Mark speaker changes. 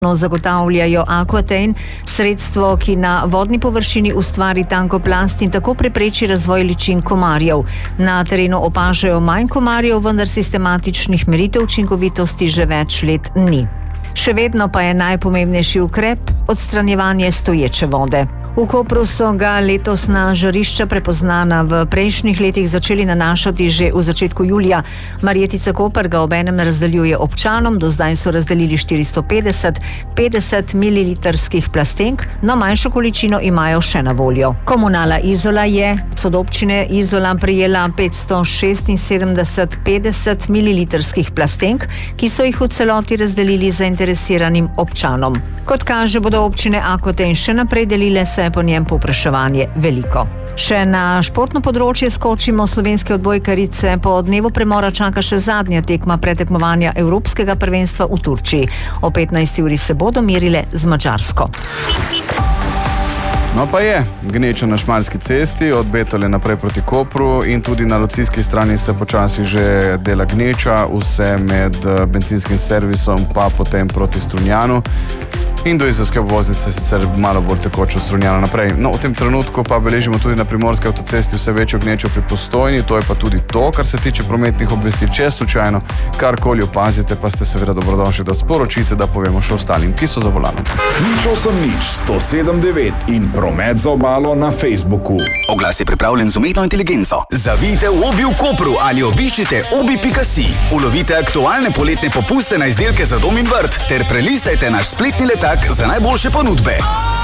Speaker 1: Zagotavljajo Aquatain, sredstvo, ki na vodni površini ustvari tankoplast in tako prepreči razvoj ličin komarjev. Na terenu opažajo manj komarjev, vendar sistematičnih meritev učinkovitosti že več let ni. Še vedno pa je najpomembnejši ukrep odstranjevanje stoječe vode. V Kopru so ga letosna žarišča prepoznana v prejšnjih letih začeli nanašati že v začetku julija. Marjetica Koper ga obenem razdeljuje občanom, do zdaj so razdelili 450 mililitrskih plastenk, no manjšo količino imajo še na voljo. Komunala Izola je od občine Izola prejela 576 50 mililitrskih plastenk, ki so jih v celoti razdelili zainteresiranim občanom. Kot kaže, bodo občine Aquatain še naprej delile, se je po njem povpraševanje veliko. Še na športno področje skočimo. Slovenske odbojkarice po dnevu premora čaka še zadnja tekma pretekmovanja Evropskega prvenstva v Turčiji. O 15. uri se bodo merile z Madžarsko.
Speaker 2: No pa je gneča na Šmarski cesti, od Betole naprej proti Kopru in tudi na locijski strani se počasi že dela gneča, vse med benzinskim servisom pa potem proti Strunjanu. In do izolske obvoznice sicer malo bolj tekoče od Strunjana naprej. No, v tem trenutku pa beležimo tudi na Primorski avtocesti vse večjo gnečo pri Postojni, to je pa tudi to, kar se tiče prometnih obvestil. Če slučajno karkoli opazite, pa ste seveda dobrodošli, da sporočite, da povemo še ostalim, ki so za volanom.
Speaker 3: 08-107-9 in promet za obalo na Facebooku.
Speaker 4: Oglas je pripravljen z umetno inteligenco. Zavijte v Obi v Kopru ali obiščite obi.si. Ulovite aktualne poletne popuste na izdelke za dom in vrt ter prelistajte naš spletni letak za najboljše ponudbe.